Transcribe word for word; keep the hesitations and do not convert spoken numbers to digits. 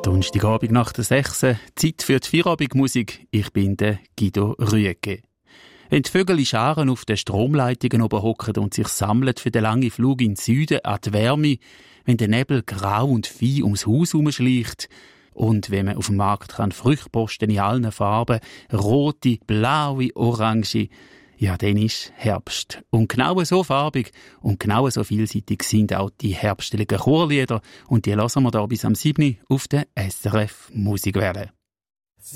Donnerstagabend nach der sechs Uhr, Zeit für die Feierabendmusik. Ich bin der Guido Rüegge. Wenn die Vögel in Scharen auf den Stromleitungen oben hocken und sich sammeln für den langen Flug in den Süden an die Wärme, wenn der Nebel grau und fein ums Haus herumschleicht und wenn man auf dem Markt kann Früchtposten in allen Farben, rote, blaue, orange, ja, dann ist Herbst. Und genau so farbig und genau so vielseitig sind auch die herbstlichen Chorlieder. Und die hören wir da bis am siebten auf der S R F Musikwelle.